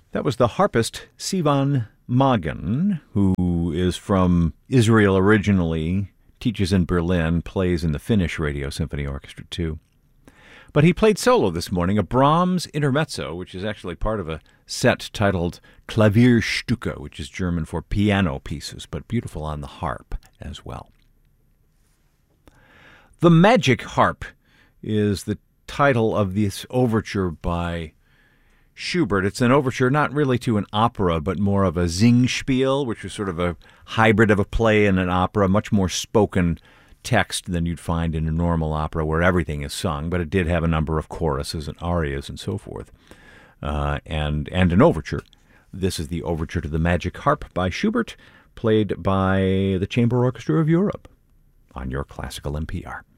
That was the harpist Sivan Magan, who is from Israel originally, teaches in Berlin, plays in the Finnish Radio Symphony Orchestra too. But he played solo this morning, a Brahms intermezzo, which is actually part of a set titled Klavierstücke, which is German for piano pieces, but beautiful on the harp as well. The Magic Harp is the title of this overture by Schubert. It's an overture not really to an opera, but more of a Singspiel, which is sort of a hybrid of a play and an opera, much more spoken text than you'd find in a normal opera where everything is sung, but it did have a number of choruses and arias and so forth, and an overture. This is the overture to the Magic Harp by Schubert, played by the Chamber Orchestra of Europe on your Classical NPR.